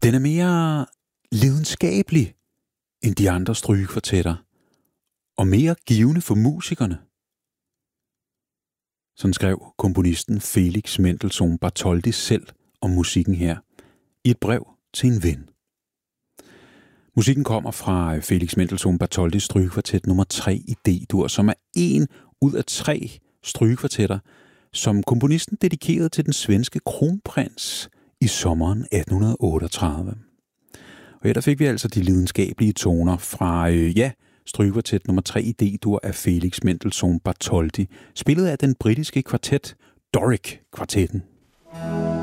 Den er mere lidenskabelig end de andre strygekvartetter, og mere givende for musikerne. Sådan skrev komponisten Felix Mendelssohn Bartholdy selv om musikken her i et brev til en ven. Musikken kommer fra Felix Mendelssohn Bartholdys strygekvartet nummer 3 i D-dur, som er en ud af 3 strygekvartetter, som komponisten dedikerede til den svenske kronprins i sommeren 1838. Og her der fik vi altså de lidenskabelige toner fra, strygekvartet nummer 3 i D-dur af Felix Mendelssohn Bartholdy, spillet af den britiske kvartet Doric-kvartetten.